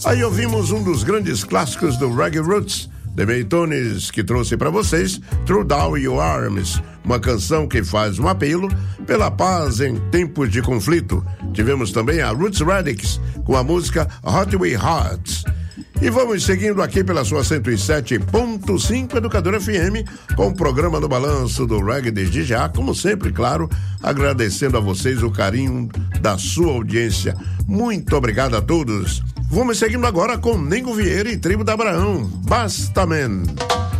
Aí ouvimos um dos grandes clássicos do Reggae Roots, The Maytones, que trouxe para vocês Throw Down Your Arms, uma canção que faz um apelo pela paz em tempos de conflito. Tivemos também a Roots Radics com a música Hot We Hearts. E vamos seguindo aqui pela sua 107.5 Educadora FM com o programa no Balanço do Reggae desde já, como sempre, claro, agradecendo a vocês o carinho da sua audiência. Muito obrigado a todos. Vamos seguindo agora com Nengo Vieira e Tribo da Abraão. Basta, man.